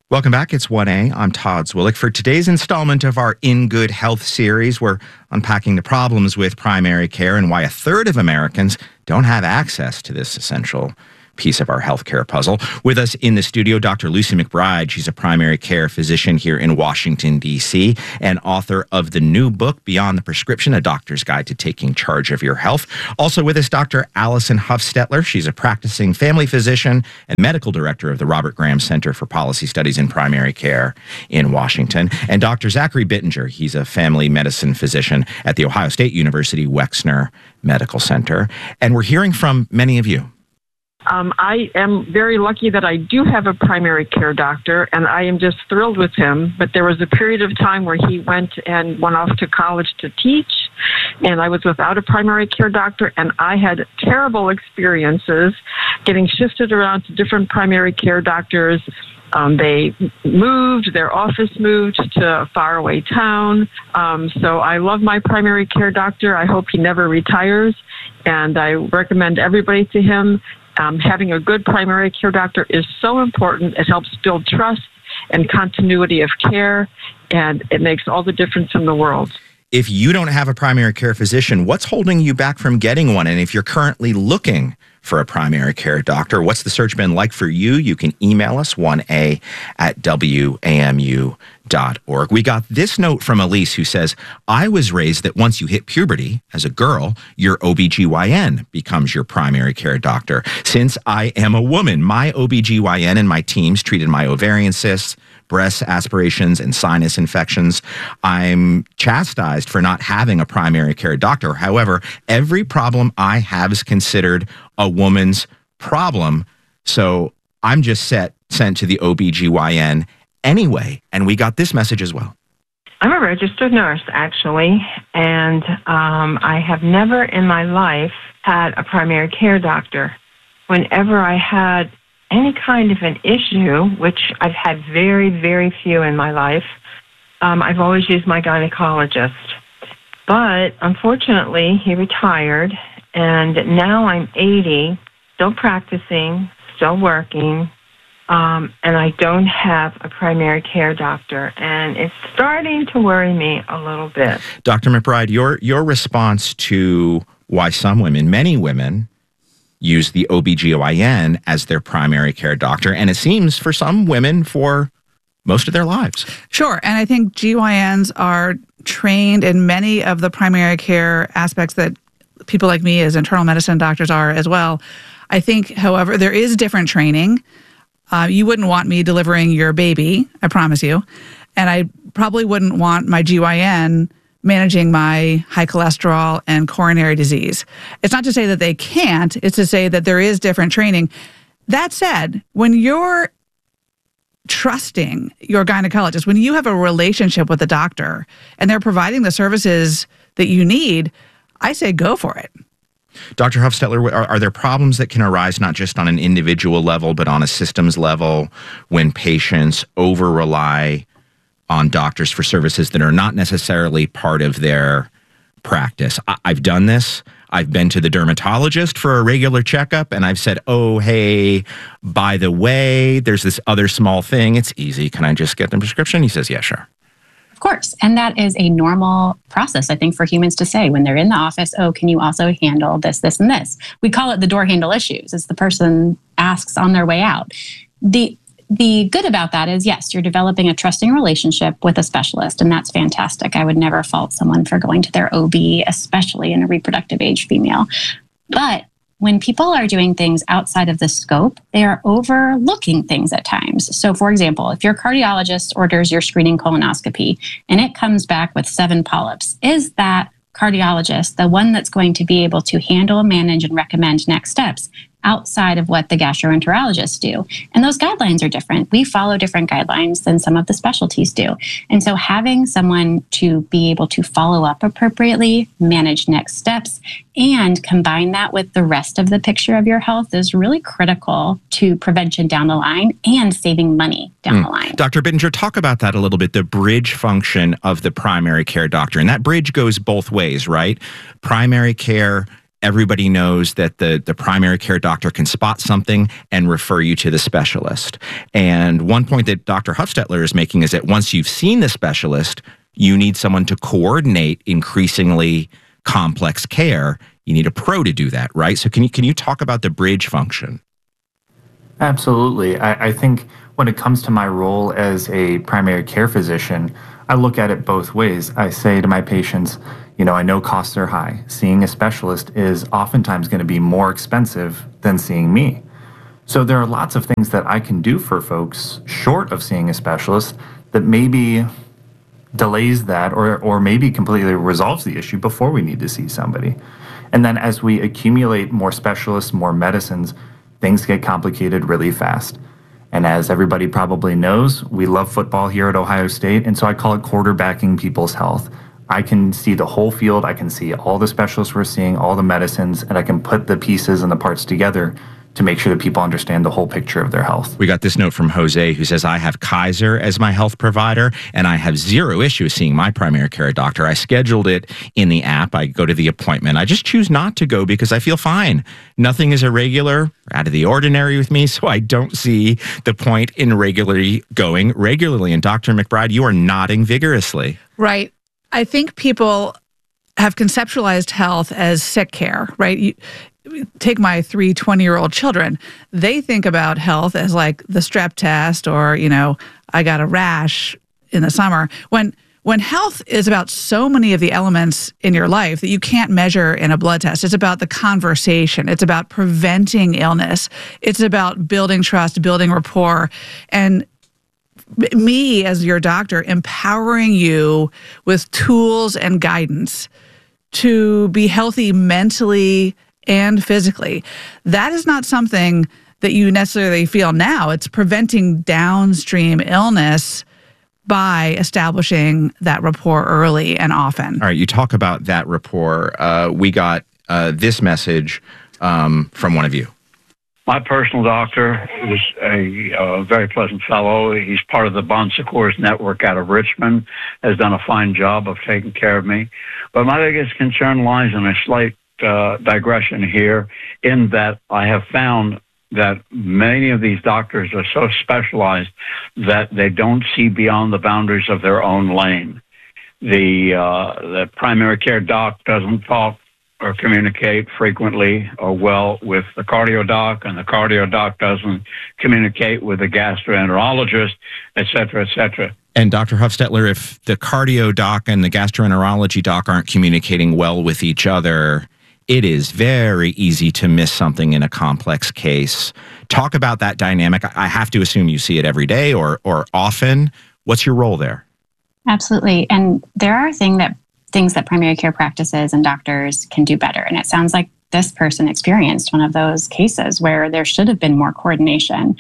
Welcome back. It's one A. I'm Todd Zwillich. For today's installment of our In Good Health series, we're unpacking the problems with primary care and why a third of Americans don't have access to this essential piece of our healthcare puzzle. With us in the studio, Doctor Lucy McBride. She's a primary care physician here in Washington, D C, and author of the new book, Beyond the Prescription, A Doctor's Guide to Taking Charge of Your Health. Also with us, Doctor Allison Huffstetler. She's a practicing family physician and medical director of the Robert Graham Center for Policy Studies in Primary Care in Washington. And Doctor Zachary Bittinger. He's a family medicine physician at the Ohio State University Wexner Medical Center. And we're hearing from many of you. Um, I am very lucky that I do have a primary care doctor, and I am just thrilled with him. But there was a period of time where he went and went off to college to teach, and I was without a primary care doctor, and I had terrible experiences getting shifted around to different primary care doctors. Um, they moved, their office moved to a faraway town. Um, so I love my primary care doctor. I hope he never retires, and I recommend everybody to him. Um, having a good primary care doctor is so important. It helps build trust and continuity of care, and it makes all the difference in the world. If you don't have a primary care physician, what's holding you back from getting one? And if you're currently looking for a primary care doctor, what's the search been like for you? You can email us, one A at W A M U dot org. We got this note from Elise who says, I was raised that once you hit puberty as a girl, your O B G Y N becomes your primary care doctor. Since I am a woman, my O B G Y N and my teams treated my ovarian cysts, breast aspirations, and sinus infections. I'm chastised for not having a primary care doctor. However, every problem I have is considered a woman's problem. So I'm just set, sent to the O B G Y N anyway. And we got this message as well. I'm a registered nurse, actually, and um, I have never in my life had a primary care doctor. Whenever I had any kind of an issue, which I've had very, very few in my life, um, I've always used my gynecologist. But unfortunately, he retired, and now I'm eighty, still practicing, still working, um, and I don't have a primary care doctor, and it's starting to worry me a little bit. Doctor McBride, your your response to why some women, many women, use the O B G Y N as their primary care doctor, and it seems for some women for most of their lives. Sure, and I think G Y Ns are trained in many of the primary care aspects that people like me as internal medicine doctors are as well. I think, however, there is different training. Uh, you wouldn't want me delivering your baby, I promise you, and I probably wouldn't want my G Y N managing my high cholesterol and coronary disease. It's not to say that they can't, it's to say that there is different training. That said, when you're trusting your gynecologist, when you have a relationship with the doctor and they're providing the services that you need, I say go for it. Doctor Huffstetler, are, are there problems that can arise not just on an individual level, but on a systems level when patients over-rely on doctors for services that are not necessarily part of their practice? I- I've done this. I've been to the dermatologist for a regular checkup, and I've said, oh, hey, by the way, there's this other small thing. It's easy. Can I just get the prescription? He says, yeah, sure. Of course. And that is a normal process, I think, for humans to say when they're in the office, oh, can you also handle this, this, and this? We call it the door handle issues. It's the person asks on their way out. The The good about that is, yes, you're developing a trusting relationship with a specialist, and that's fantastic. I would never fault someone for going to their O B, especially in a reproductive age female. But when people are doing things outside of the scope, they are overlooking things at times. So, for example, if your cardiologist orders your screening colonoscopy and it comes back with seven polyps, is that cardiologist the one that's going to be able to handle, manage, and recommend next steps outside of what the gastroenterologists do? And those guidelines are different. We follow different guidelines than some of the specialties do. And so having someone to be able to follow up appropriately, manage next steps, and combine that with the rest of the picture of your health is really critical to prevention down the line and saving money down mm. the line. Doctor Bittinger, talk about that a little bit, the bridge function of the primary care doctor. And that bridge goes both ways, right? Primary care everybody knows that the, the primary care doctor can spot something and refer you to the specialist. And one point that Doctor Huffstetler is making is that once you've seen the specialist, you need someone to coordinate increasingly complex care. You need a pro to do that, right? So can you can you talk about the bridge function? Absolutely. I, I think when it comes to my role as a primary care physician, I look at it both ways. I say to my patients, you know, I know costs are high. Seeing a specialist is oftentimes going to be more expensive than seeing me. So there are lots of things that I can do for folks short of seeing a specialist that maybe delays that or, or maybe completely resolves the issue before we need to see somebody. And then as we accumulate more specialists, more medicines, things get complicated really fast. And as everybody probably knows, we love football here at Ohio State, and so I call it quarterbacking people's health. I can see the whole field, I can see all the specialists we're seeing, all the medicines, and I can put the pieces and the parts together to make sure that people understand the whole picture of their health. We got this note from Jose who says, I have Kaiser as my health provider, and I have zero issue seeing my primary care doctor. I scheduled it in the app. I go to the appointment. I just choose not to go because I feel fine. Nothing is irregular or out of the ordinary with me, so I don't see the point in regularly going regularly. And Doctor McBride, you are nodding vigorously. Right. I think people have conceptualized health as sick care, right? You, take my three twenty-year-old children. They think about health as like the strep test or, you know, I got a rash in the summer. When when health is about so many of the elements in your life that you can't measure in a blood test. It's about the conversation. It's about preventing illness. It's about building trust, building rapport. And me as your doctor, empowering you with tools and guidance to be healthy mentally and physically. That is not something that you necessarily feel now. It's preventing downstream illness by establishing that rapport early and often. All right, you talk about that rapport. Uh, we got uh, this message um, from one of you. My personal doctor is a uh, very pleasant fellow. He's part of the Bon Secours network out of Richmond, has done a fine job of taking care of me. But my biggest concern lies in a slight uh, digression here, in that I have found that many of these doctors are so specialized that they don't see beyond the boundaries of their own lane. The, uh, the primary care doc doesn't talk or communicate frequently or well with the cardio doc, and the cardio doc doesn't communicate with the gastroenterologist, et cetera, et cetera. And Doctor Huffstetler, if the cardio doc and the gastroenterology doc aren't communicating well with each other, it is very easy to miss something in a complex case. Talk about that dynamic. I have to assume you see it every day or or often. What's your role there? Absolutely. And there are things that things that primary care practices and doctors can do better. And it sounds like this person experienced one of those cases where there should have been more coordination.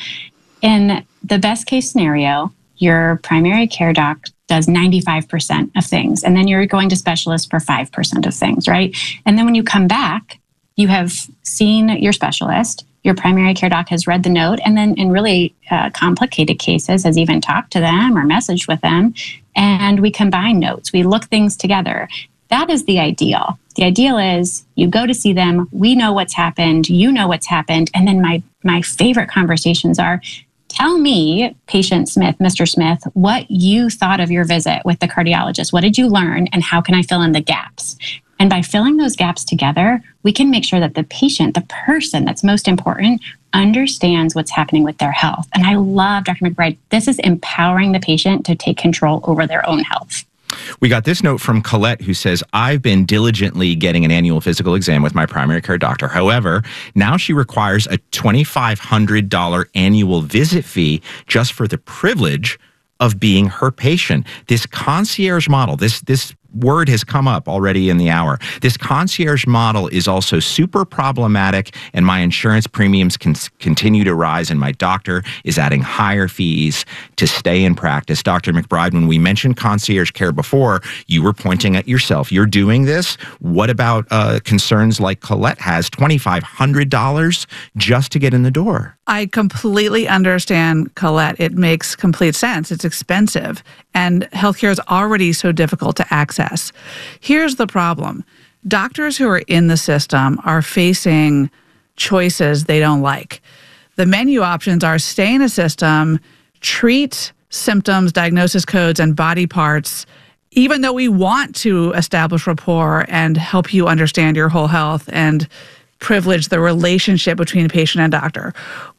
In the best case scenario, your primary care doc does ninety-five percent of things, and then you're going to specialists for five percent of things, right? And then when you come back, you have seen your specialist, your primary care doc has read the note, and then in really uh, complicated cases has even talked to them or messaged with them, and we combine notes, we look things together. That is the ideal. The ideal is you go to see them, we know what's happened, you know what's happened, and then my my favorite conversations are, tell me, patient Smith, Mister Smith, what you thought of your visit with the cardiologist. What did you learn, and how can I fill in the gaps? And by filling those gaps together, we can make sure that the patient, the person that's most important, understands what's happening with their health. And I love, Doctor McBride, this is empowering the patient to take control over their own health. We got this note from Colette who says, I've been diligently getting an annual physical exam with my primary care doctor. However, now she requires a twenty-five hundred dollars annual visit fee just for the privilege of being her patient. This concierge model, this this word has come up already in the hour. This concierge model is also super problematic, and my insurance premiums can continue to rise, and my doctor is adding higher fees to stay in practice. Doctor McBride, when we mentioned concierge care before, you were pointing at yourself. You're doing this. What about uh, concerns like Colette has, twenty-five hundred dollars just to get in the door? I completely understand, Colette. It makes complete sense. It's expensive, and healthcare is already so difficult to access. Here's the problem. doctors who are in the system are facing choices they don't like. The menu options are stay in a system, treat symptoms, diagnosis codes, and body parts, even though we want to establish rapport and help you understand your whole health and privilege the relationship between patient and doctor.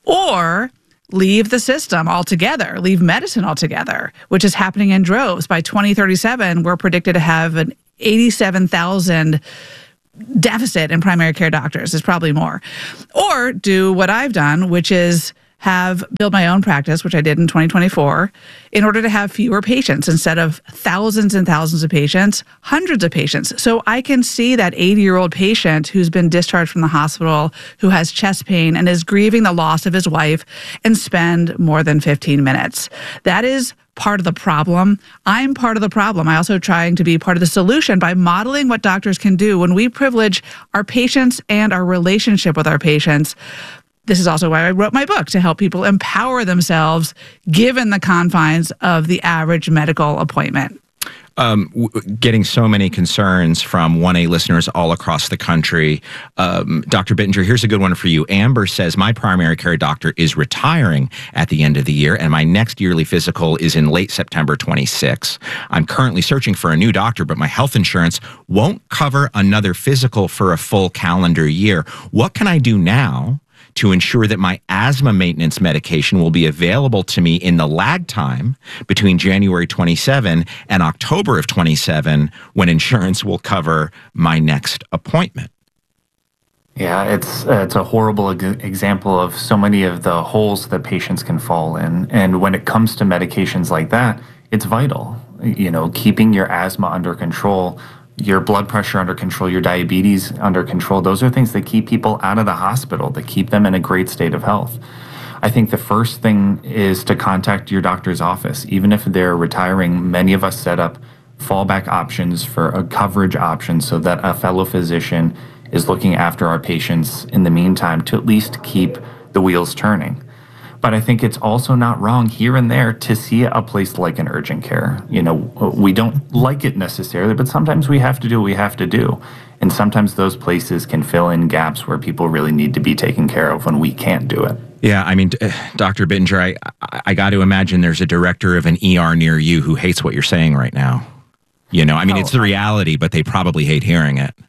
Or leave the system altogether, leave medicine altogether, which is happening in droves. By twenty thirty-seven, we're predicted to have an eighty-seven thousand deficit in primary care doctors. It's probably more. Or do what I've done, which is have build my own practice, which I did in twenty twenty-four, in order to have fewer patients. Instead of thousands and thousands of patients, hundreds of patients. So I can see that eighty-year-old patient who's been discharged from the hospital, who has chest pain and is grieving the loss of his wife, and spend more than fifteen minutes. That is part of the problem. I'm part of the problem. I also trying to be part of the solution by modeling what doctors can do when we privilege our patients and our relationship with our patients. This is also why I wrote my book, to help people empower themselves given the confines of the average medical appointment. Um, w- getting so many concerns from one A listeners all across the country. Um, Doctor Bittinger, here's a good one for you. Amber says, my primary care doctor is retiring at the end of the year, and my next yearly physical is in late September twenty-sixth. I'm currently searching for a new doctor, but my health insurance won't cover another physical for a full calendar year. What can I do now to ensure that my asthma maintenance medication will be available to me in the lag time between January twenty-seventh and October of twenty-seven, when insurance will cover my next appointment? Yeah, it's uh, it's a horrible eg- example of so many of the holes that patients can fall in. And when it comes to medications like that, it's vital. You know, keeping your asthma under control, your blood pressure under control, your diabetes under control. Those are things that keep people out of the hospital, that keep them in a great state of health. I think the first thing is to contact your doctor's office. Even if they're retiring, many of us set up fallback options for a coverage option so that a fellow physician is looking after our patients in the meantime to at least keep the wheels turning. But I think it's also not wrong here and there to see a place like an urgent care. You know, we don't like it necessarily, but sometimes we have to do what we have to do. And sometimes those places can fill in gaps where people really need to be taken care of when we can't do it. Yeah, I mean, Doctor Bittinger, I, I, I got to imagine there's a director of an E R near you who hates what you're saying right now. You know, I mean, oh, it's the reality, but they probably hate hearing it.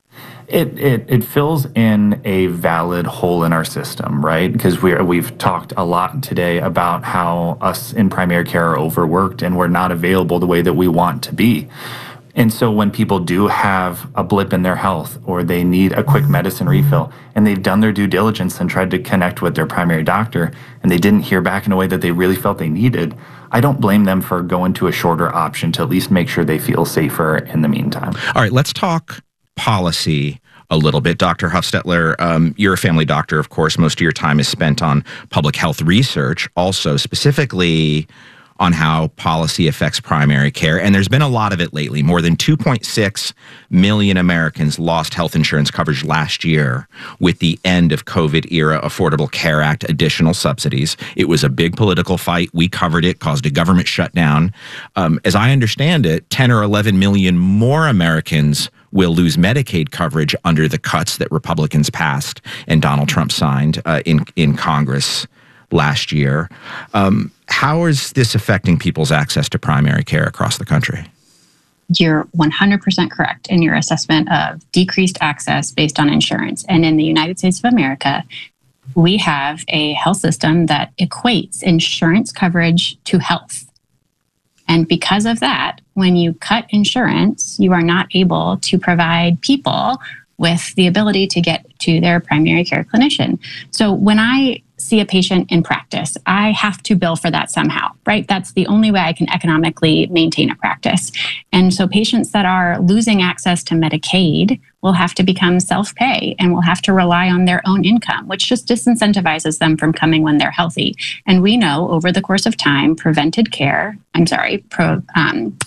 It, it it fills in a valid hole in our system, right? Because we we've talked a lot today about how us in primary care are overworked and we're not available the way that we want to be. And so when people do have a blip in their health or they need a quick medicine refill and they've done their due diligence and tried to connect with their primary doctor and they didn't hear back in a way that they really felt they needed, I don't blame them for going to a shorter option to at least make sure they feel safer in the meantime. All right, let's talk policy a little bit. Doctor Huffstetler, um, you're a family doctor, of course. Most of your time is spent on public health research, also specifically on how policy affects primary care. And there's been a lot of it lately. More than two point six million Americans lost health insurance coverage last year with the end of COVID-era Affordable Care Act additional subsidies. It was a big political fight. We covered it, caused a government shutdown. Um, as I understand it, ten or eleven million more Americans will lose Medicaid coverage under the cuts that Republicans passed and Donald Trump signed uh, in, in Congress last year. Um, how is this affecting people's access to primary care across the country? You're one hundred percent correct in your assessment of decreased access based on insurance. And in the United States of America, we have a health system that equates insurance coverage to health. And because of that, when you cut insurance, you are not able to provide people with the ability to get to their primary care clinician. So when I see a patient in practice, I have to bill for that somehow, right? That's the only way I can economically maintain a practice. And so patients that are losing access to Medicaid will have to become self-pay and will have to rely on their own income, which just disincentivizes them from coming when they're healthy. And we know over the course of time, prevented care, I'm sorry, pro, um,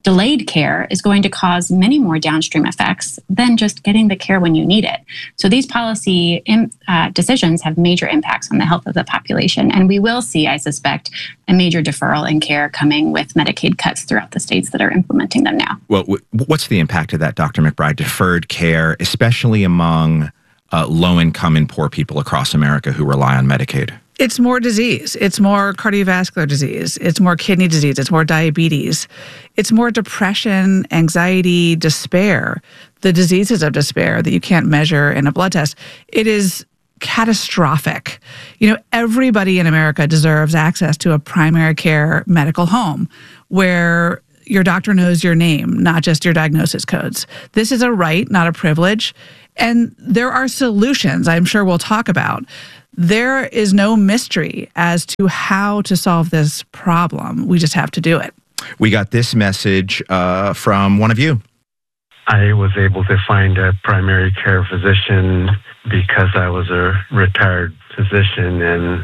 Delayed care is going to cause many more downstream effects than just getting the care when you need it. So these policy uh, decisions have major impacts on the health of the population. And we will see, I suspect, a major deferral in care coming with Medicaid cuts throughout the states that are implementing them now. Well, what's the impact of that, Doctor McBride? Deferred care, especially among uh, low-income and poor people across America who rely on Medicaid? It's more disease. It's more cardiovascular disease. It's more kidney disease. It's more diabetes. It's more depression, anxiety, despair, the diseases of despair that you can't measure in a blood test. It is catastrophic. You know, everybody in America deserves access to a primary care medical home where your doctor knows your name, not just your diagnosis codes. This is a right, not a privilege. And there are solutions I'm sure we'll talk about. There is no mystery as to how to solve this problem. We just have to do it. We got this message uh, from one of you. I was able to find a primary care physician because I was a retired physician, and